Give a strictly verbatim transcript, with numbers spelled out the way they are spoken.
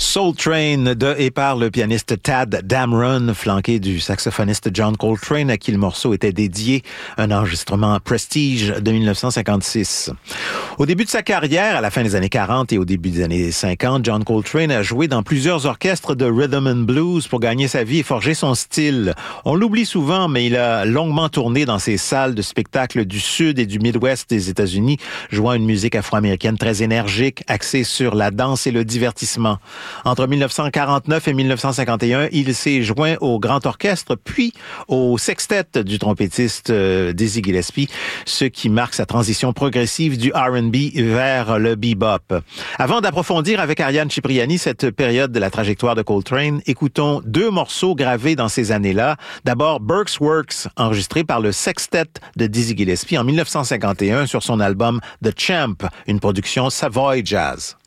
Soul Train de et par le pianiste Tadd Dameron, flanqué du saxophoniste John Coltrane, à qui le morceau était dédié, un enregistrement Prestige de dix-neuf cent cinquante-six. Au début de sa carrière, à la fin des années quarante et au début des années cinquante, John Coltrane a joué dans plusieurs orchestres de rhythm and blues pour gagner sa vie et forger son style. On l'oublie souvent, mais il a longuement tourné dans ces salles de spectacle du sud et du Midwest des États-Unis, jouant une musique afro-américaine très énergique, axée sur la danse et le divertissement. Entre dix-neuf cent quarante-neuf et dix-neuf cent cinquante et un, il s'est joint au Grand Orchestre, puis au sextet du trompettiste euh, Dizzy Gillespie, ce qui marque sa transition progressive du R and B vers le bebop. Avant d'approfondir avec Ariane Cipriani cette période de la trajectoire de Coltrane, écoutons deux morceaux gravés dans ces années-là. D'abord, Burke's Works, enregistré par le sextet de Dizzy Gillespie en dix-neuf cent cinquante et un sur son album The Champ, une production Savoy Jazz.